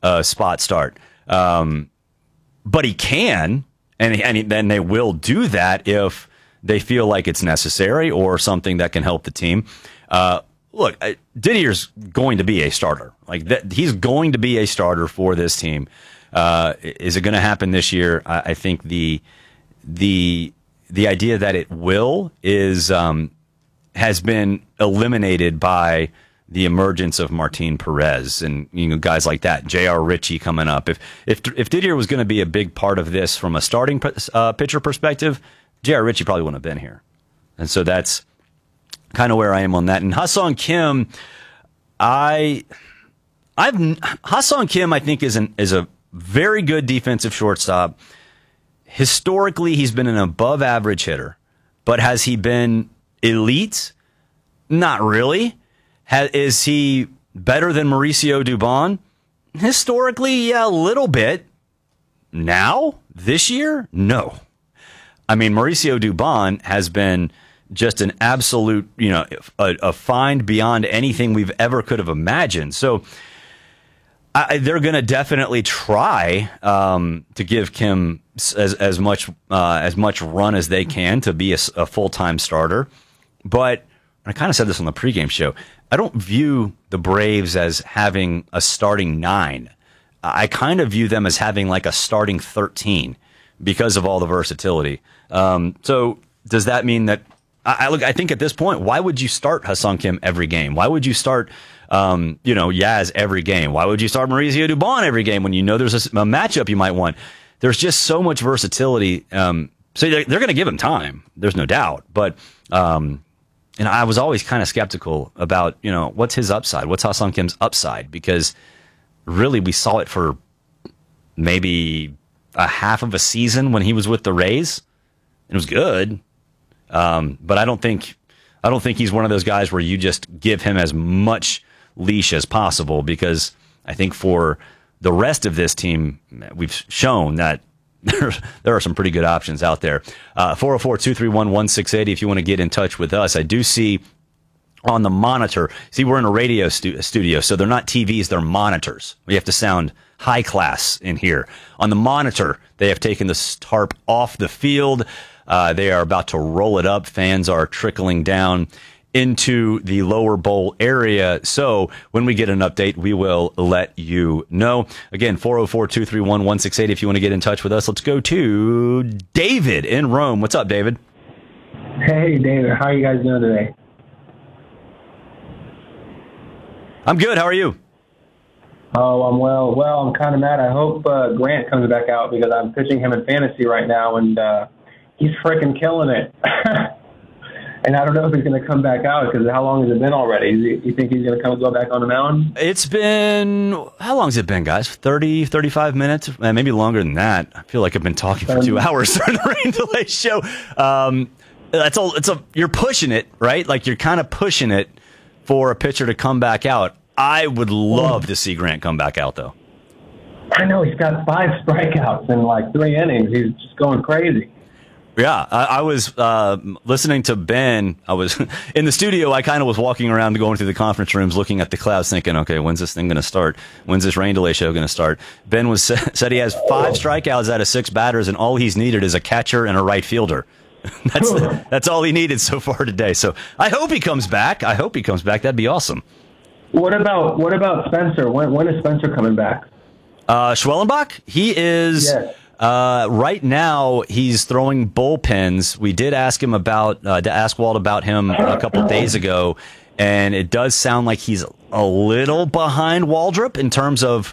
a spot start. But he can, and then they will do that if they feel like it's necessary or something that can help the team. Look, Didier's going to be a starter. Like that, he's going to be a starter for this team. Is it going to happen this year? I think the idea that it will is has been eliminated by the emergence of Martin Perez and guys like that. J.R. Ritchie coming up. If Didier was going to be a big part of this from a starting pitcher perspective, J.R. Ritchie probably wouldn't have been here. And so that's kind of where I am on that. And Ha-Seong Kim, Ha-Seong Kim, I think is a very good defensive shortstop. Historically, he's been an above average hitter, but has he been elite? Not really. Is he better than Mauricio Dubon? Historically, yeah, a little bit. Now, this year, no. I mean, Mauricio Dubon has been just an absolute, a find beyond anything we've ever could have imagined. So they're going to definitely try to give Kim as much run as they can to be a full-time starter. But I kind of said this on the pregame show. I don't view the Braves as having a starting 9. I kind of view them as having like a starting 13 because of all the versatility. So does that mean that I think at this point, why would you start Ha-Seong Kim every game? Why would you start Yaz every game? Why would you start Mauricio Dubon every game when you know there's a matchup you might want? There's just so much versatility. So they're going to give him time. There's no doubt. But and I was always kind of skeptical about, what's his upside? What's Ha-Seong Kim's upside? Because really we saw it for maybe a half of a season when he was with the Rays. It was good. But I don't think he's one of those guys where you just give him as much leash as possible, because I think for the rest of this team, we've shown that there are some pretty good options out there. 404-231-1680 if you want to get in touch with us. I do see on the monitor, we're in a radio studio, so they're not TVs, they're monitors. We have to sound high class in here. On the monitor, they have taken the tarp off the field. They are about to roll it up. Fans are trickling down into the lower bowl area. So when we get an update, we will let you know. Again, 404-231-1680 if you want to get in touch with us. Let's go to David in Rome. What's up, David? Hey, David. How are you guys doing today? I'm good. How are you? Oh, I'm well. Well, I'm kind of mad. I hope Grant comes back out, because I'm pitching him in fantasy right now, and he's freaking killing it. And I don't know if he's going to come back out, because how long has it been already? You think he's going to go back on the mound? It's been, how long has it been, guys? 30, 35 minutes? Maybe longer than that. I feel like I've been talking for 2 hours during the Rain Delay show. That's all. You're pushing it, right? Like you're kind of pushing it for a pitcher to come back out. I would love to see Grant come back out, though. I know. He's got 5 strikeouts in like 3 innings. He's just going crazy. Yeah, I was listening to Ben. I was in the studio. I kind of was walking around, going through the conference rooms, looking at the clouds, thinking, okay, when's this thing going to start? When's this Rain Delay show going to start? Ben said he has 5 strikeouts out of 6 batters, and all he's needed is a catcher and a right fielder. That's all he needed so far today. So I hope he comes back. That'd be awesome. What about Spencer? When is Spencer coming back? Schwellenbach? He is... Yes. Right now, he's throwing bullpens. We did ask him ask Walt about him a couple days ago, and it does sound like he's a little behind Waldrop in terms of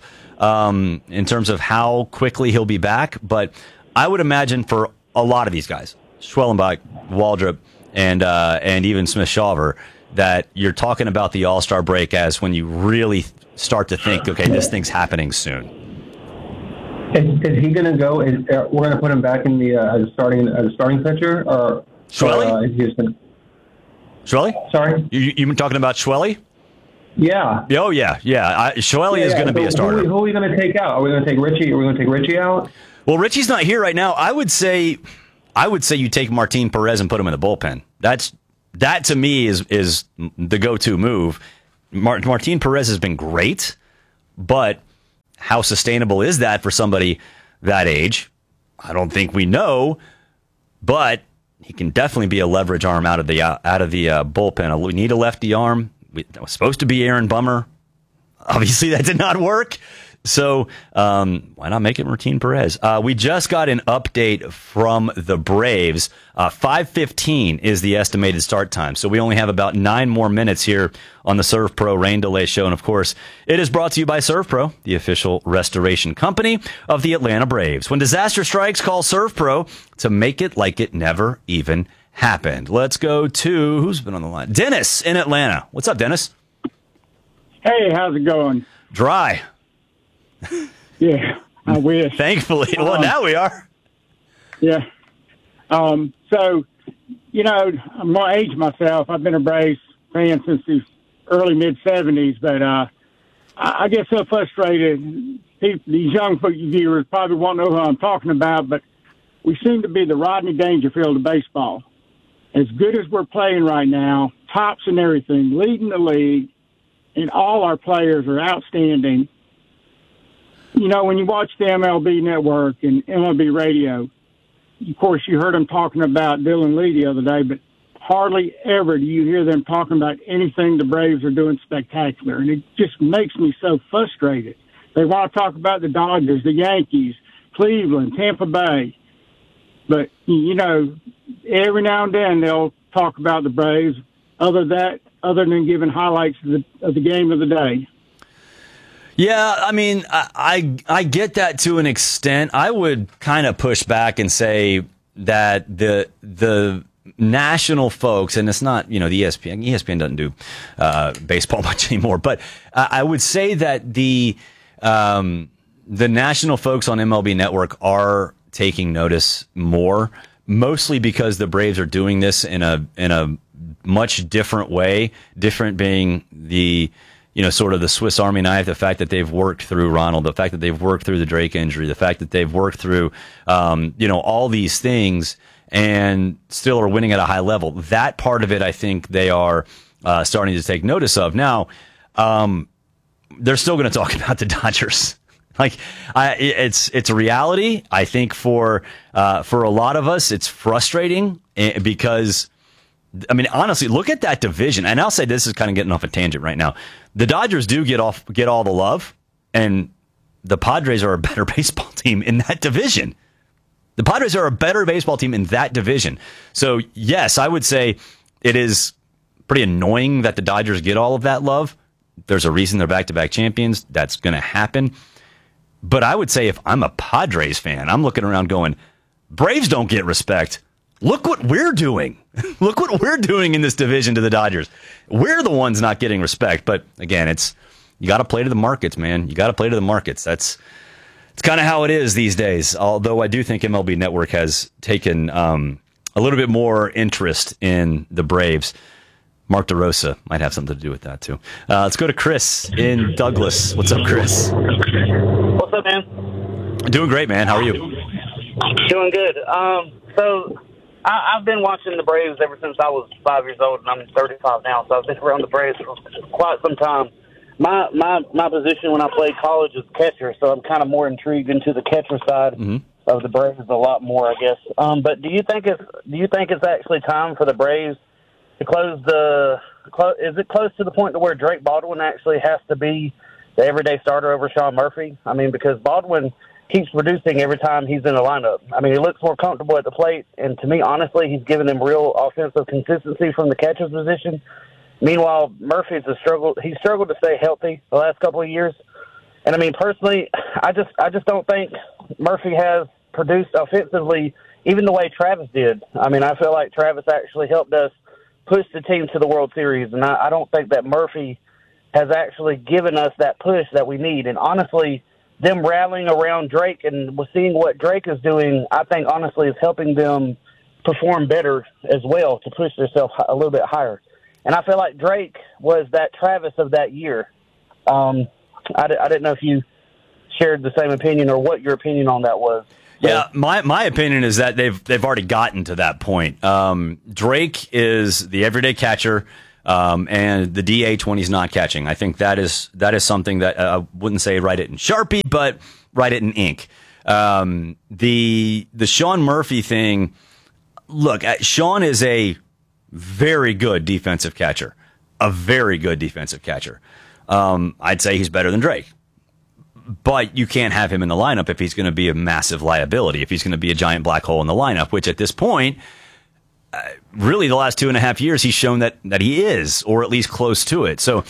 how quickly he'll be back. But I would imagine for a lot of these guys, Schwellenbach, Waldrop, and even Smith-Shawver, that you're talking about the All-Star break as when you really start to think, okay, this thing's happening soon. Is he going to go? We're going to put him back in the as a starting pitcher, or Schwelly? Schwelly? Sorry, you been talking about Schwelly? Yeah. Oh yeah. Schwelly is going to be a starter. Who are we going to take out? Are we going to take Richie? Are we going to take Richie out? Well, Richie's not here right now. I would say you take Martin Perez and put him in the bullpen. That to me is the go-to move. Martin Perez has been great, but how sustainable is that for somebody that age? I don't think we know, but he can definitely be a leverage arm out of the bullpen. We need a lefty arm. That was supposed to be Aaron Bummer. Obviously, that did not work. So why not make it Martin Perez? We just got an update from the Braves. 5:15 is the estimated start time. So we only have about 9 more minutes here on the Serve Pro Rain Delay Show. And of course, it is brought to you by Serve Pro, the official restoration company of the Atlanta Braves. When disaster strikes, call Serve Pro to make it like it never even happened. Let's go to, who's been on the line? Dennis in Atlanta. What's up, Dennis? Hey, how's it going? Dry. Yeah, I wish. Thankfully. Well, now we are. Yeah. So, I'm going to age myself. I've been a Braves fan since the early mid-'70s, but I get so frustrated. These young viewers probably won't know who I'm talking about, but we seem to be the Rodney Dangerfield of baseball. As good as we're playing right now, tops and everything, leading the league, and all our players are outstanding. When you watch the MLB Network and MLB Radio, of course, you heard them talking about Dylan Lee the other day, but hardly ever do you hear them talking about anything the Braves are doing spectacular. And it just makes me so frustrated. They want to talk about the Dodgers, the Yankees, Cleveland, Tampa Bay. But, every now and then they'll talk about the Braves other than giving highlights of the game of the day. Yeah, I mean, I get that to an extent. I would kind of push back and say that the national folks, and it's not, the ESPN doesn't do baseball much anymore, but I would say that the national folks on MLB Network are taking notice more, mostly because the Braves are doing this in a much different way, different being the sort of the Swiss Army knife, the fact that they've worked through Ronald, the fact that they've worked through the Drake injury, the fact that they've worked through, all these things and still are winning at a high level. That part of it, I think they are starting to take notice of. Now, they're still going to talk about the Dodgers. It's a reality. I think for a lot of us, it's frustrating because, honestly, look at that division. And I'll say this is kind of getting off a tangent right now. The Dodgers do get all the love, and the Padres are a better baseball team in that division. The Padres are a better baseball team in that division. So, yes, I would say it is pretty annoying that the Dodgers get all of that love. There's a reason they're back-to-back champions. That's going to happen. But I would say if I'm a Padres fan, I'm looking around going, Braves don't get respect. Look what we're doing. Look what we're doing in this division to the Dodgers. We're the ones not getting respect. But again, you got to play to the markets, man. You got to play to the markets. It's kind of how it is these days. Although I do think MLB Network has taken a little bit more interest in the Braves. Mark DeRosa might have something to do with that too. Let's go to Chris in Douglas. What's up, Chris? What's up, man? Doing great, man. How are you? Doing good. So I've been watching the Braves ever since I was 5 years old, and I'm 35 now, so I've been around the Braves for quite some time. My position when I played college was catcher, so I'm kind of more intrigued into the catcher side of the Braves a lot more, I guess. But do you think it's actually time for the Braves to close is it close to the point to where Drake Baldwin actually has to be the everyday starter over Sean Murphy? Because Baldwin keeps producing every time he's in the lineup. He looks more comfortable at the plate, and to me, honestly, he's given them real offensive consistency from the catcher's position. Meanwhile, Murphy's struggled to stay healthy the last couple of years. And personally, I just don't think Murphy has produced offensively even the way Travis did. I feel like Travis actually helped us push the team to the World Series, and I don't think that Murphy has actually given us that push that we need. And honestly, them rallying around Drake and seeing what Drake is doing, I think honestly is helping them perform better as well to push themselves a little bit higher. And I feel like Drake was that Travis of that year. I didn't know if you shared the same opinion or what your opinion on that was. Yeah, my opinion is that they've already gotten to that point. Drake is the everyday catcher. and the DH when he's not catching. I think that is something that I wouldn't say write it in Sharpie, but write it in ink. The Sean Murphy thing. Look, Sean is a very good defensive catcher. A very good defensive catcher. I'd say he's better than Drake. But you can't have him in the lineup if he's going to be a massive liability, if he's going to be a giant black hole in the lineup, which at this point, really the last 2.5 years, he's shown that he is, or at least close to it. So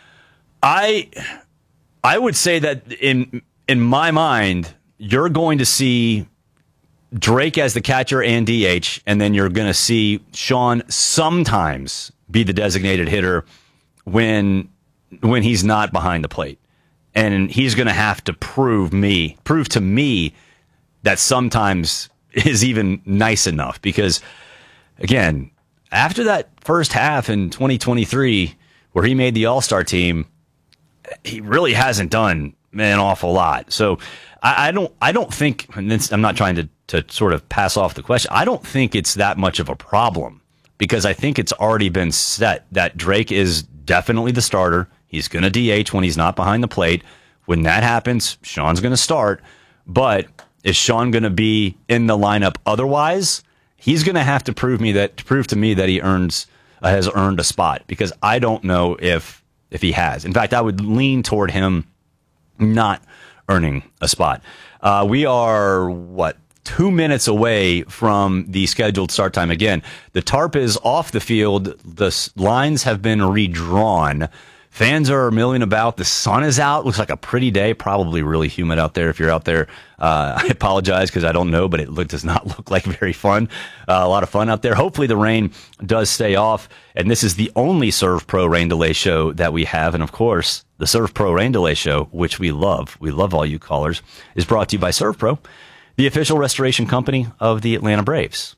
I would say that in my mind, you're going to see Drake as the catcher and DH, and then you're going to see Sean sometimes be the designated hitter when he's not behind the plate. And he's going to have to prove to me that sometimes is even nice enough. Because, again, after that first half in 2023 where he made the All-Star team, he really hasn't done an awful lot. So I don't think, and I'm not trying to sort of pass off the question, I don't think it's that much of a problem. Because I think it's already been set that Drake is definitely the starter. He's going to DH when he's not behind the plate. When that happens, Sean's going to start. But is Sean going to be in the lineup otherwise? He's going to have to prove to me that he has earned a spot, because I don't know if he has. In fact, I would lean toward him not earning a spot. We are 2 minutes away from the scheduled start time. Again, the tarp is off the field. The lines have been redrawn. Fans are milling about. The sun is out. Looks like a pretty day. Probably really humid out there. If you're out there, I apologize because I don't know, but it does not look like very fun. A lot of fun out there. Hopefully the rain does stay off. And this is the only Serve Pro rain delay show that we have. And of course, the Serve Pro rain delay show, which we love all you callers, is brought to you by Serve Pro, the official restoration company of the Atlanta Braves.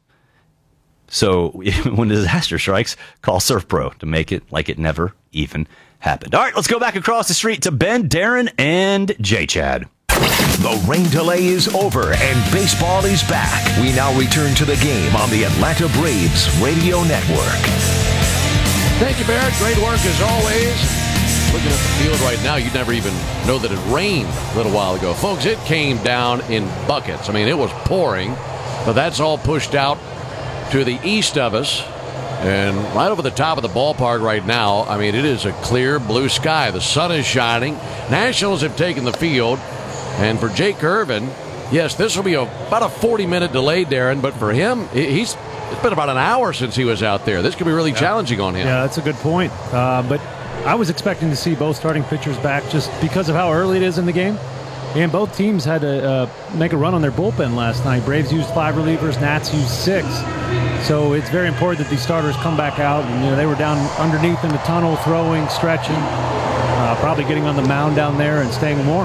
So when a disaster strikes, call Serve Pro to make it like it never even happened. All right, let's go back across the street to Ben, Darren, and J-Chad. The rain delay is over and baseball is back. We now return to the game on the Atlanta Braves Radio Network. Thank you, Barrett. Great work as always. Looking at the field right now, you'd never even know that it rained a little while ago. Folks, it came down in buckets. I mean, it was pouring, but that's all pushed out to the east of us. And right over the top of the ballpark right now, I mean, it is a clear blue sky. The sun is shining. Nationals have taken the field. And for Jake Irvin, yes, this will be about a 40-minute delay, Darren. But for him, it's been about an hour since he was out there. This could be really challenging on him. Yeah, that's a good point. But I was expecting to see both starting pitchers back just because of how early it is in the game. And both teams had to make a run on their bullpen last night. Braves used 5 relievers, Nats used 6. So it's very important that these starters come back out. And, they were down underneath in the tunnel, throwing, stretching, probably getting on the mound down there and staying warm.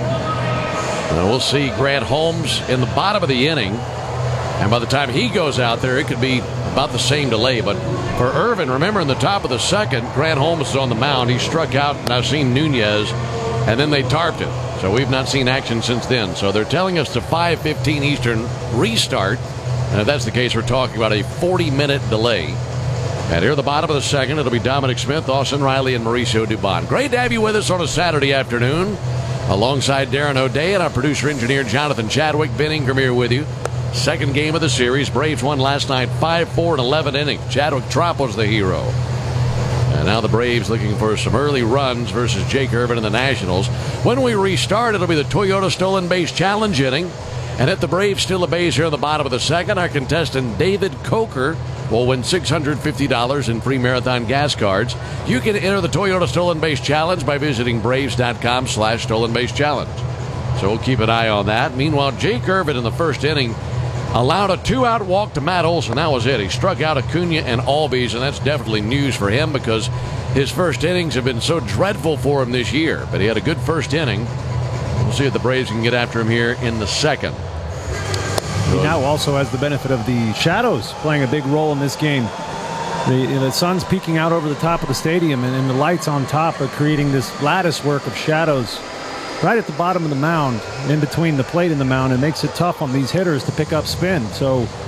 And we'll see Grant Holmes in the bottom of the inning. And by the time he goes out there, it could be about the same delay. But for Irvin, remember in the top of the second, Grant Holmes is on the mound. He struck out Nasim Nunez, and then they tarped it. So we've not seen action since then. So they're telling us to 5:15 Eastern restart. And if that's the case, we're talking about a 40-minute delay. And here at the bottom of the second, it'll be Dominic Smith, Austin Riley, and Mauricio Dubon. Great to have you with us on a Saturday afternoon. Alongside Darren O'Day and our producer-engineer Jonathan Chadwick, Ben Ingram here with you. Second game of the series. Braves won last night 5-4 in 11 innings. Chadwick Trop was the hero. And now the Braves looking for some early runs versus Jake Irvin and the Nationals. When we restart, it'll be the Toyota Stolen Base Challenge inning. And if the Braves steal a base here in the bottom of the second, our contestant David Coker will win $650 in free Marathon gas cards. You can enter the Toyota Stolen Base Challenge by visiting Braves.com/Stolen Base Challenge. So we'll keep an eye on that. Meanwhile, Jake Irvin in the first inning allowed a 2-out walk to Matt Olson. That was it. He struck out Acuna and Albies, and that's definitely news for him because his first innings have been so dreadful for him this year. But he had a good first inning. We'll see if the Braves can get after him here in the second. He now also has the benefit of the shadows playing a big role in this game. The sun's peeking out over the top of the stadium, and the lights on top are creating this lattice work of shadows right at the bottom of the mound, in between the plate and the mound. It makes it tough on these hitters to pick up spin. So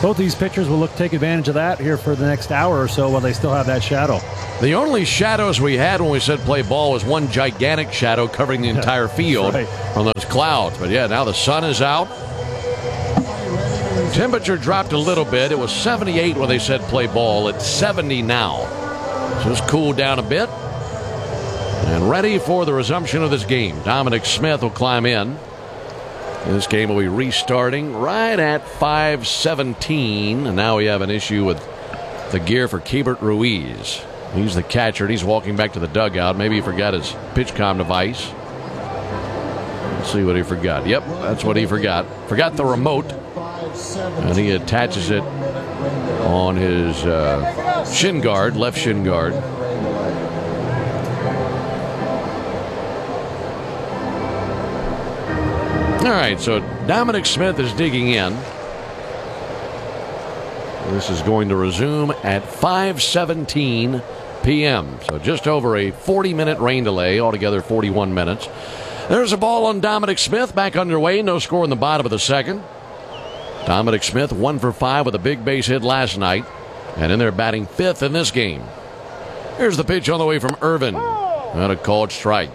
both these pitchers will take advantage of that here for the next hour or so while they still have that shadow. The only shadows we had when we said play ball was one gigantic shadow covering the entire field from those clouds. But yeah, now the sun is out. Temperature dropped a little bit. It was 78 when they said play ball. It's 70 now. So it's cooled down a bit. And ready for the resumption of this game. Dominic Smith will climb in. This game will be restarting right at 5:17. And now we have an issue with the gear for Keibert Ruiz. He's the catcher. He's walking back to the dugout. Maybe he forgot his PitchCom device. Let's see what he forgot. Yep, that's what he forgot. Forgot the remote. And he attaches it on his shin guard, left shin guard. All right, so Dominic Smith is digging in. This is going to resume at 5:17 p.m. So just over a 40-minute rain delay, altogether 41 minutes. There's a ball on Dominic Smith, back underway. No score in the bottom of the second. Dominic Smith 1 for 5 with a big base hit last night. And in there batting 5th in this game. Here's the pitch on the way from Irvin. And a called strike.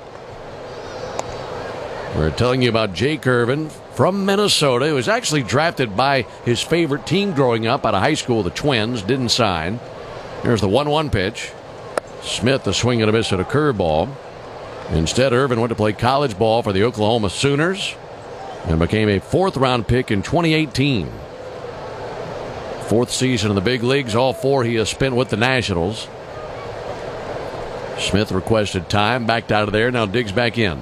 We're telling you about Jake Irvin from Minnesota. He was actually drafted by his favorite team growing up out of high school, the Twins. Didn't sign. Here's the 1-1 pitch. Smith a swing and a miss at a curveball. Instead, Irvin went to play college ball for the Oklahoma Sooners and became a 4th-round pick in 2018. 4th season in the big leagues. All 4 he has spent with the Nationals. Smith requested time, backed out of there, now digs back in.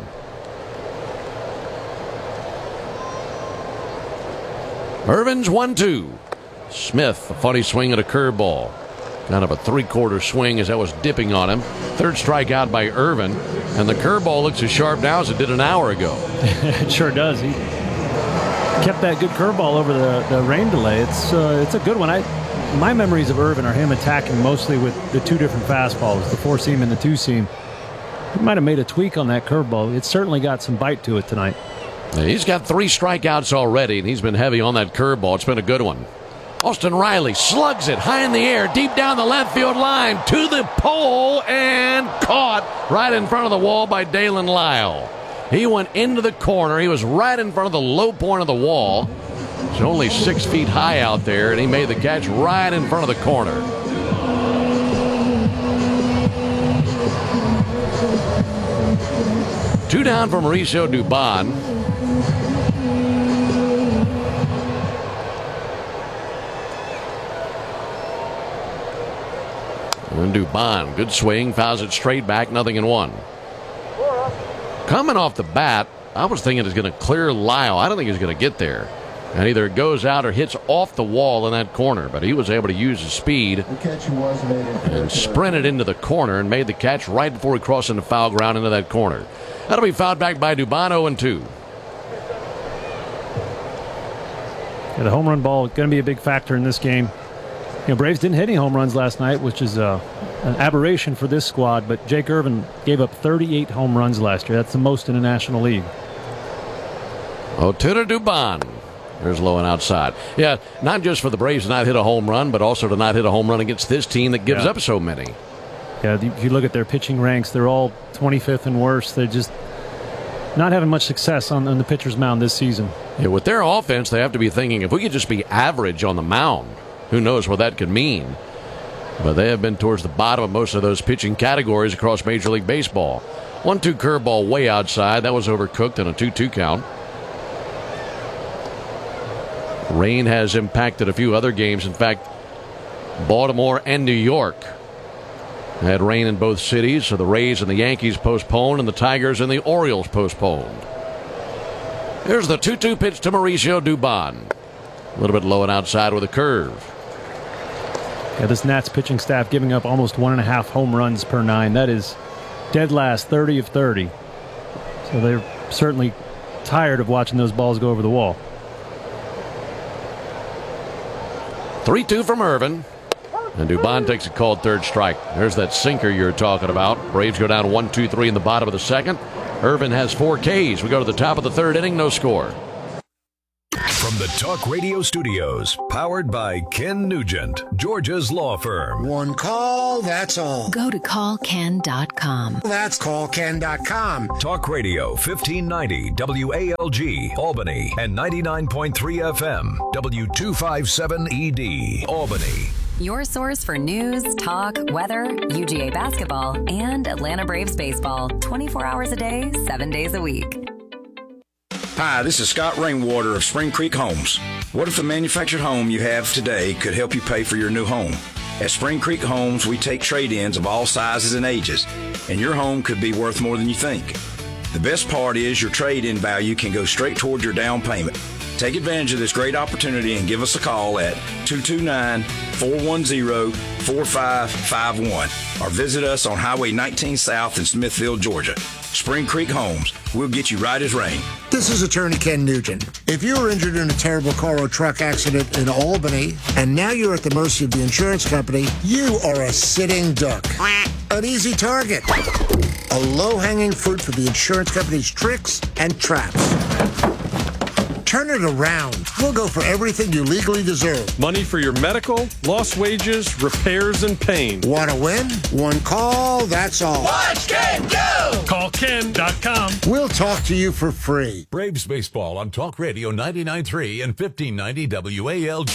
Irvin's 1-2. Smith, a funny swing at a curveball. Kind of a 3/4 swing as that was dipping on him. 3rd strikeout by Irvin. And the curveball looks as sharp now as it did an hour ago. It sure does. He kept that good curveball over the rain delay. It's a good one. My memories of Irvin are him attacking mostly with the 2 different fastballs, the 4-seam and the 2-seam. He might have made a tweak on that curveball. It's certainly got some bite to it tonight. He's got 3 strikeouts already, and he's been heavy on that curveball. It's been a good one. Austin Riley slugs it high in the air, deep down the left field line, to the pole, and caught right in front of the wall by Dalen Lyle. He went into the corner. He was right in front of the low point of the wall. It's only 6 feet high out there, and he made the catch right in front of the corner. Two down from Mauricio Dubon. And Dubon, good swing, fouls it straight back, 0-1. Coming off the bat, I was thinking it's going to clear Lyle. I don't think he's going to get there. And either it goes out or hits off the wall in that corner. But he was able to use his speed and sprinted into the corner and made the catch right before he crossed into foul ground into that corner. That'll be fouled back by Dubon, 0-2. Yeah, the home run ball going to be a big factor in this game. You know, Braves didn't hit any home runs last night, which is an aberration for this squad, but Jake Irvin gave up 38 home runs last year. That's the most in the National League. Otero Dubon. There's low and outside. Yeah, not just for the Braves to not hit a home run, but also to not hit a home run against this team that gives up so many. Yeah, if you look at their pitching ranks, they're all 25th and worse. They're just not having much success on the pitcher's mound this season. Yeah, with their offense, they have to be thinking, if we could just be average on the mound, who knows what that could mean. But they have been towards the bottom of most of those pitching categories across Major League Baseball. 1-2 curveball way outside. That was overcooked in a 2-2 count. Rain has impacted a few other games. In fact, Baltimore and New York had rain in both cities, so the Rays and the Yankees postponed, and the Tigers and the Orioles postponed. Here's the 2-2 pitch to Mauricio Dubon. A little bit low and outside with a curve. Yeah, this Nats pitching staff giving up almost 1.5 home runs per 9. That is dead last, 30 of 30. So they're certainly tired of watching those balls go over the wall. 3-2 from Irvin. And Dubon takes a called 3rd strike. There's that sinker you're talking about. Braves go down 1-2-3 in the bottom of the second. Irvin has 4 Ks. We go to the top of the 3rd inning, no score. From the Talk Radio Studios, powered by Ken Nugent, Georgia's law firm. One call, that's all. Go to callken.com. That's callken.com. Talk Radio 1590 WALG, Albany, and 99.3 FM, W257ED, Albany. Your source for news, talk, weather, UGA basketball, and Atlanta Braves baseball. 24 hours a day, 7 days a week. Hi, this is Scott Rainwater of Spring Creek Homes. What if the manufactured home you have today could help you pay for your new home? At Spring Creek Homes, we take trade-ins of all sizes and ages, and your home could be worth more than you think. The best part is your trade-in value can go straight toward your down payment. Take advantage of this great opportunity and give us a call at 229-410-4551 or visit us on Highway 19 South in Smithville, Georgia. Spring Creek Homes. We'll get you right as rain. This is Attorney Ken Nugent. If you were injured in a terrible car or truck accident in Albany, and now you're at the mercy of the insurance company, you are a sitting duck. An easy target. A low-hanging fruit for the insurance company's tricks and traps. Turn it around. We'll go for everything you legally deserve. Money for your medical, lost wages, repairs, and pain. Want to win? One call, that's all. Watch Ken go! Call Ken.com. We'll talk to you for free. Braves baseball on Talk Radio 99.3 and 1590 WALG.